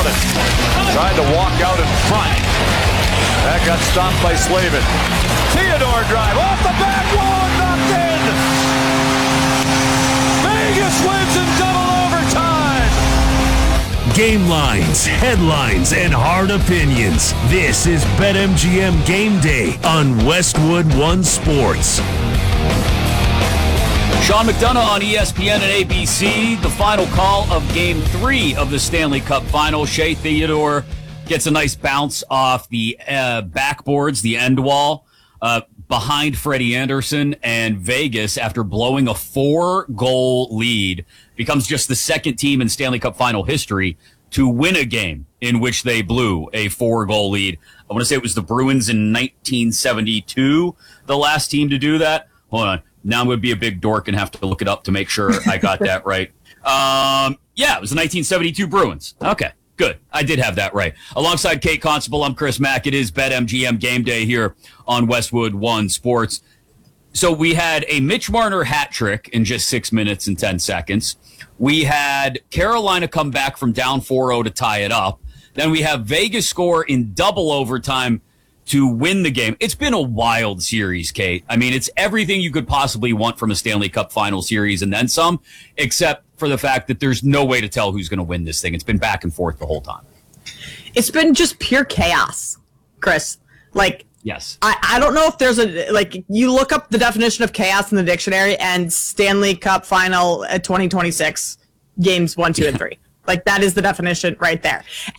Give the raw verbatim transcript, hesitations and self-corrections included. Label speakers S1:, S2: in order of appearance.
S1: Donovan tried to walk out in front. That got stopped by Slavin. Theodore drive off the back wall, knocked in. Vegas wins in double overtime.
S2: Game lines, headlines, and hard opinions. This is BetMGM Game Day on Westwood One Sports.
S3: Sean McDonough on E S P N and A B C. The final call of Game three of the Stanley Cup Final. Shea Theodore gets a nice bounce off the uh, backboards, the end wall, uh, behind Freddie Anderson. And Vegas, after blowing a four-goal lead, becomes just the second team in Stanley Cup Final history to win a game in which they blew a four-goal lead. I want to say it was the Bruins in nineteen seventy-two, the last team to do that. Hold on. Now I'm going to be a big dork and have to look it up to make sure I got that right. Um, yeah, it was the nineteen seventy-two Bruins. Okay, good. I did have that right. Alongside Kate Constable, I'm Chris Mack. It is BetMGM Game Day here on Westwood One Sports. So we had a Mitch Marner hat trick in just six minutes and ten seconds. We had Carolina come back from down four oh to tie it up. Then we have Vegas score in double overtime to win the game. It's been a wild series, Kate. I mean, it's everything you could possibly want from a Stanley Cup Final series and then some, except for the fact that there's no way to tell who's going to win this thing. It's been back and forth the whole time.
S4: It's been just pure chaos, Chris. Like,
S3: yes.
S4: I, I don't know if there's a, like, you look up the definition of chaos in the dictionary and Stanley Cup Final at twenty twenty-six, games one, two, and three. Like, that is the definition right there.